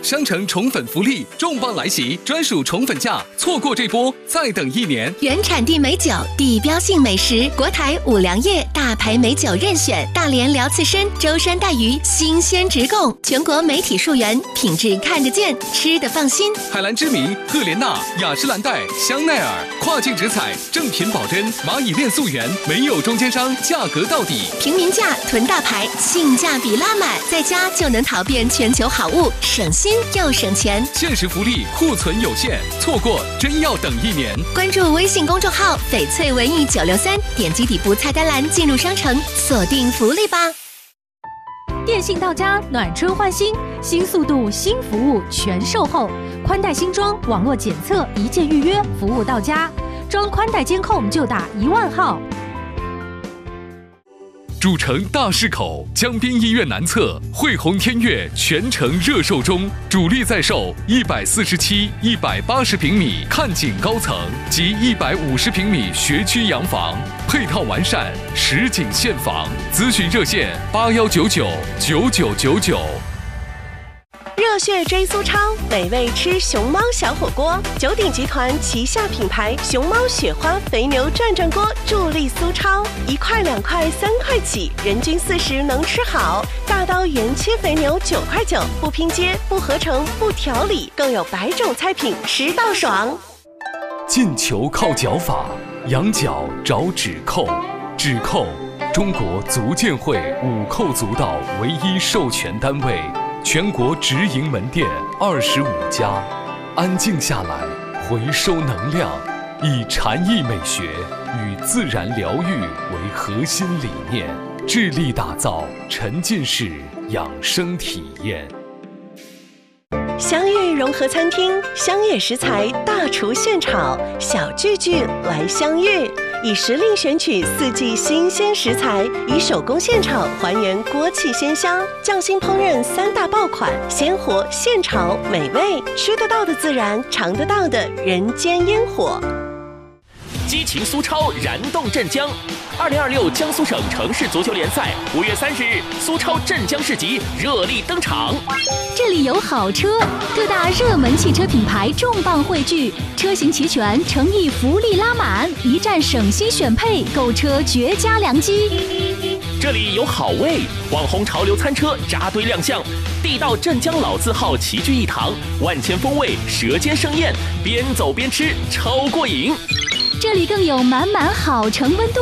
商城宠粉福利重磅来袭，专属宠粉价，错过这波再等1年。 原产地美酒，地标性美食，国台五粮液大牌美酒任选，大连辽刺参、舟山带鱼新鲜直供，全国媒体溯源，品质看得见，吃得放心。 海蓝之谜、赫莲娜、雅诗兰黛、香奈儿，跨境直采，正品保真，蚂蚁链溯源，没有中间商，价格到底， 平民价囤大牌，性价比拉满，在家就能淘遍全球好物，省心又省钱。 限时福利，库存有限，错过真要等1年。 关注微信公众号翡翠文艺963，点击底部菜单栏进入商城，锁定福利吧。 电信到家，暖春换新，新速度新服务全售后，宽带新装，网络检测一键预约，服务到家，装宽带监控就打1万号。 主城大市口江滨医院南侧汇宏天悦全城热售中，主力在售147、180平米看景高层及150平米学区洋房，配套完善，实景现房。咨询热线81999999。 热血追苏超，美味吃熊猫小火锅。九鼎集团旗下品牌熊猫雪花肥牛转转锅助力苏超，1块、2块、3块起，人均40能吃好。大刀原切肥牛9块9，不拼接、不合成、不调理，更有100种菜品，吃到爽。 进球靠脚法，养脚找指扣。指扣，中国足健会5扣足道唯一授权单位。全国直营门店25家，安静下来，回收能量，以禅意美学与自然疗愈为核心理念，致力打造沉浸式养生体验。 香芋融合餐厅，乡野食材大厨现炒，小聚聚来相遇。以时令选取4季新鲜食材，以手工现炒还原锅气鲜香，匠心烹饪3大爆款，鲜活现炒美味，吃得到的自然，尝得到的人间烟火。 激情苏超燃动镇江，2026江苏省城市足球联赛5月30日，苏超镇江市集热力登场。 这里有好车，各大热门汽车品牌重磅汇聚，车型齐全，诚意福利拉满，一站省心选配，购车绝佳良机。 这里有好味，网红潮流餐车扎堆亮相，地道镇江老字号齐聚一堂，万千风味，舌尖盛宴，边走边吃超过瘾。 这里更有满满好城温度。